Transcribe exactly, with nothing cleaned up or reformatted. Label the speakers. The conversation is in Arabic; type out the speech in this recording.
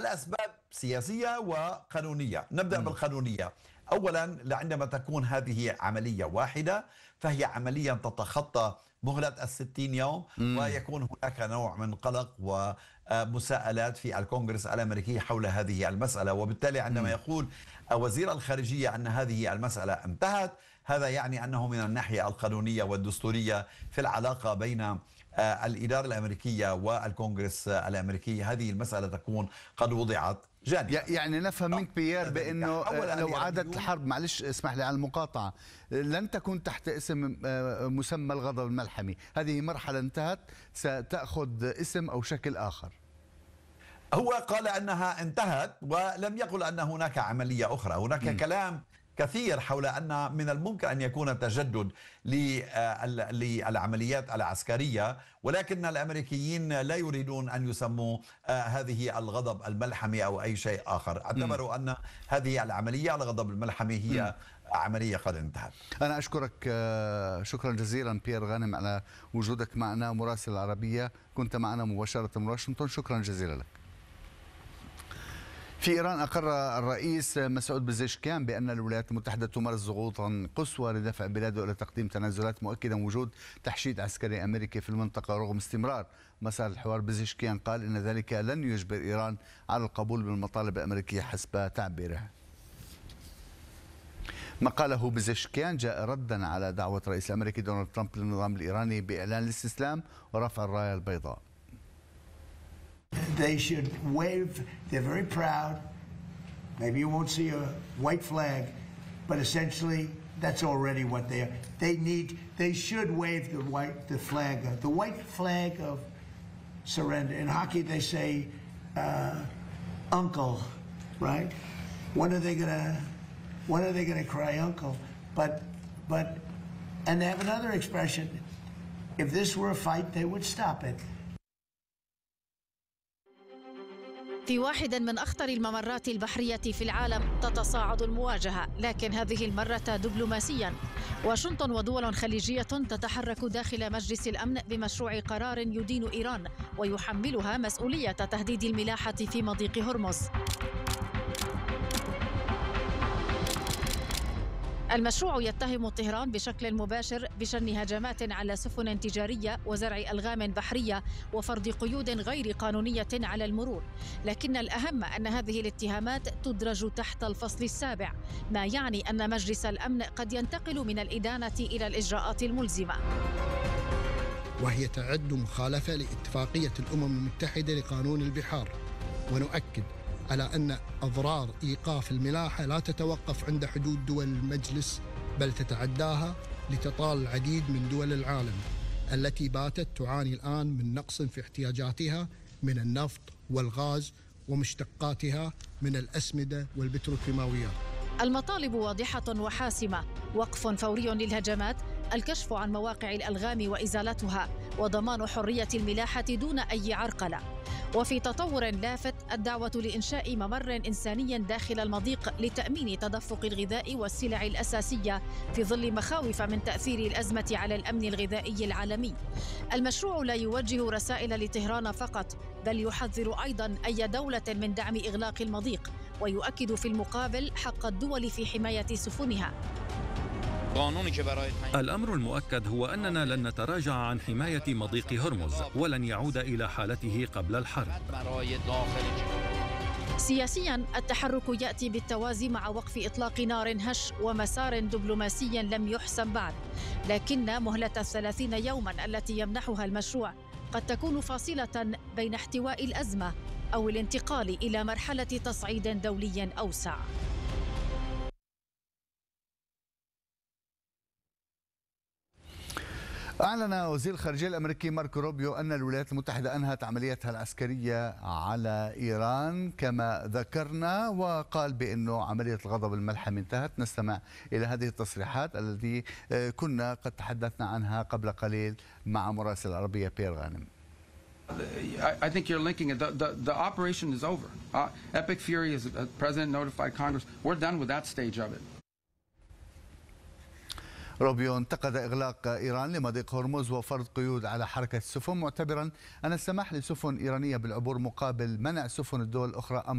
Speaker 1: الأسباب سياسية وقانونية. نبدأ م. بالقانونية. أولا، عندما تكون هذه عملية واحدة فهي عملية تتخطى مهلة الستين يوم، م. ويكون هناك نوع من قلق ومساءلات في الكونغرس الأمريكي حول هذه المسألة. وبالتالي عندما م. يقول وزير الخارجية أن هذه المسألة انتهت، هذا يعني أنه من الناحية القانونية والدستورية في العلاقة بين الإدارة الأمريكية والكونغرس الأمريكي هذه المسألة تكون قد وضعت جانبا.
Speaker 2: يعني نفهم منك بيير بأنه لو عادت الحرب، معلش اسمح لي على المقاطعة، لن تكون تحت اسم مسمى الغضب الملحمي، هذه مرحلة انتهت، ستأخذ اسم أو شكل آخر.
Speaker 1: هو قال أنها انتهت ولم يقل أن هناك عملية أخرى. هناك م. كلام كثير حول أن من الممكن أن يكون تجدد للعمليات العسكرية، ولكن الأمريكيين لا يريدون أن يسموا هذه الغضب الملحمي أو أي شيء آخر. اعتبروا أن هذه العملية الغضب الملحمي هي عملية قد انتهت.
Speaker 2: أنا أشكرك شكرا جزيلا بيير غانم على وجودك معنا، مراسل العربية، كنت معنا مباشرة من واشنطن، شكرا جزيلا لك. في إيران أقر الرئيس مسعود بزيشكيان بأن الولايات المتحدة تمارس ضغوطا قصوى لدفع بلاده إلى تقديم تنازلات، مؤكدا وجود تحشيد عسكري أمريكي في المنطقة رغم استمرار مسار الحوار. بزيشكيان قال إن ذلك لن يجبر إيران على القبول بالمطالب الأمريكية حسب تعبيره. ما قاله بزيشكيان جاء ردا على دعوة الرئيس الأمريكي دونالد ترامب للنظام الإيراني بإعلان الاستسلام ورفع الراية البيضاء.
Speaker 3: They should wave. They're very proud. Maybe you won't see a white flag, but essentially that's already what they are. They need. They should wave the white, the flag, the white flag of surrender. In hockey, they say uh, "uncle," right? When are they gonna? When are they gonna cry "uncle"? But, but, and they have another expression. If this were a fight, they would stop it.
Speaker 4: في واحد من أخطر الممرات البحرية في العالم تتصاعد المواجهة، لكن هذه المرة دبلوماسيا. واشنطن ودول خليجية تتحرك داخل مجلس الأمن بمشروع قرار يدين إيران ويحملها مسؤولية تهديد الملاحة في مضيق هرمز. المشروع يتهم طهران بشكل مباشر بشن هجمات على سفن تجارية وزرع ألغام بحرية وفرض قيود غير قانونية على المرور، لكن الأهم أن هذه الاتهامات تدرج تحت الفصل السابع، ما يعني أن مجلس الأمن قد ينتقل من الإدانة إلى الإجراءات الملزمة،
Speaker 5: وهي تعد مخالفة لاتفاقية الأمم المتحدة لقانون البحار. ونؤكد على أن أضرار إيقاف الملاحة لا تتوقف عند حدود دول المجلس، بل تتعداها لتطال العديد من دول العالم التي باتت تعاني الآن من نقص في احتياجاتها من النفط والغاز ومشتقاتها من الأسمدة والبتروكيماويات.
Speaker 4: المطالب واضحة وحاسمة: وقف فوري للهجمات، الكشف عن مواقع الألغام وإزالتها، وضمان حرية الملاحة دون أي عرقلة. وفي تطور لافت، الدعوة لإنشاء ممر إنساني داخل المضيق لتأمين تدفق الغذاء والسلع الأساسية في ظل مخاوف من تأثير الأزمة على الأمن الغذائي العالمي. المشروع لا يوجه رسائل لطهران فقط، بل يحذر أيضا أي دولة من دعم إغلاق المضيق، ويؤكد في المقابل حق الدول في حماية سفنها.
Speaker 6: الأمر المؤكد هو أننا لن نتراجع عن حماية مضيق هرمز ولن يعود إلى حالته قبل الحرب.
Speaker 4: سياسيا، التحرك يأتي بالتوازي مع وقف إطلاق نار هش ومسار دبلوماسي لم يحسم بعد، لكن مهلة الثلاثين يوما التي يمنحها المشروع قد تكون فاصلة بين احتواء الأزمة أو الانتقال إلى مرحلة تصعيد دولي أوسع.
Speaker 2: أعلن وزير الخارجية الأمريكي ماركو روبيو أن الولايات المتحدة أنهت عملياتها العسكرية على إيران كما ذكرنا، وقال بأنه عملية الغضب الملحمي انتهت. نستمع إلى هذه التصريحات التي كنا قد تحدثنا عنها قبل قليل مع مراسل العربية بيير غانم.
Speaker 7: I think you're linking it. The, the, the operation is over. Uh, Epic Fury, as the President notified Congress, we're done with that stage of it.
Speaker 2: روبيو انتقد إغلاق إيران لمضيق هرمز وفرض قيود على حركة السفن، معتبرا أن السماح لسفن إيرانية بالعبور مقابل منع سفن الدول الأخرى